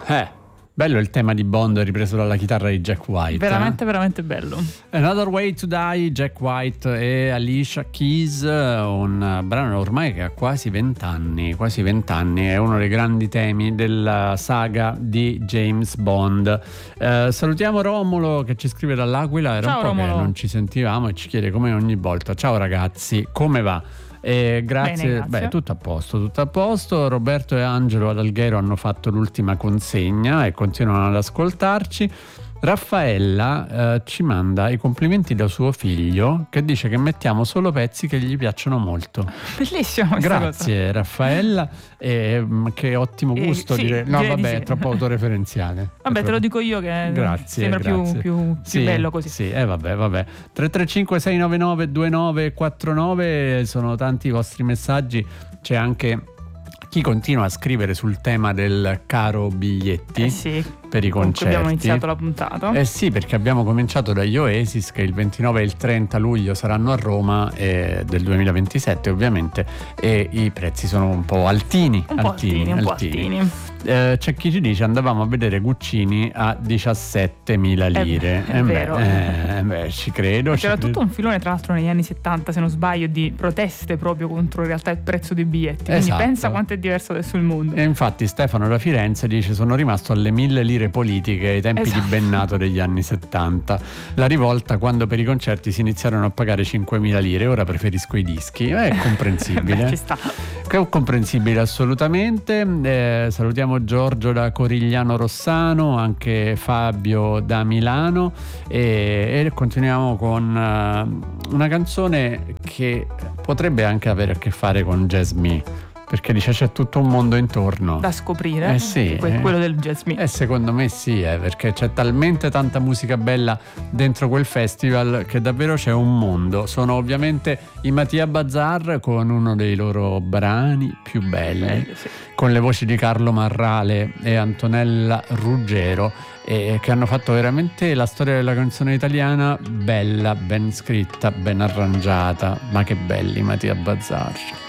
Bello il tema di Bond ripreso dalla chitarra di Jack White. Veramente bello. Another Way to Die, Jack White e Alicia Keys, un brano ormai che ha quasi 20 anni, è uno dei grandi temi della saga di James Bond. Salutiamo Romolo che ci scrive dall'Aquila, era Ciao, un po' Romolo. che non ci sentivamo e ci chiede come ogni volta: ciao ragazzi, come va? Grazie. Bene, grazie. Beh, tutto a posto. Roberto e Angelo ad Alghero hanno fatto l'ultima consegna e continuano ad ascoltarci. Raffaella ci manda i complimenti da suo figlio, che dice che mettiamo solo pezzi che gli piacciono molto. Bellissimo questa Grazie cosa. Raffaella, che ottimo gusto sì, dire. No, direi di vabbè, sì. è troppo autoreferenziale. Vabbè, te lo dico io che Grazie, sembra grazie. più Sì, bello così. Sì, vabbè. 335 699 2949, sono tanti i vostri messaggi. C'è anche chi continua a scrivere sul tema del caro biglietti Sì, per i con cui concerti. abbiamo iniziato la puntata. Sì, perché abbiamo cominciato dagli Oasis che il 29 e il 30 luglio saranno a Roma del 2027 ovviamente, e i prezzi sono un po' altini. Un po' altini. C'è chi ci dice andavamo a vedere Guccini a 17.000 lire. È vero. Ci credo. C'era tutto un filone tra l'altro negli anni 70, se non sbaglio, di proteste proprio contro in realtà il prezzo dei biglietti. Quindi Esatto. pensa quanto è diverso adesso il mondo. E infatti Stefano da Firenze dice: sono rimasto alle 1.000 lire politiche ai tempi Esatto. di Bennato degli anni 70, la rivolta quando per i concerti si iniziarono a pagare 5.000 lire, ora preferisco i dischi. È comprensibile. Beh, ci sta. È comprensibile assolutamente. Salutiamo Giorgio da Corigliano Rossano, anche Fabio da Milano, e continuiamo con una canzone che potrebbe anche avere a che fare con Jazz Me, perché dice c'è tutto un mondo intorno Da scoprire. sì, quello del Jazz Me. secondo me sì, perché c'è talmente tanta musica bella dentro quel festival che davvero c'è un mondo. Sono ovviamente i Mattia Bazar con uno dei loro brani più belli, Sì. con le voci di Carlo Marrale e Antonella Ruggero, che hanno fatto veramente la storia della canzone italiana bella, ben scritta, ben arrangiata. Ma che belli Mattia Bazar.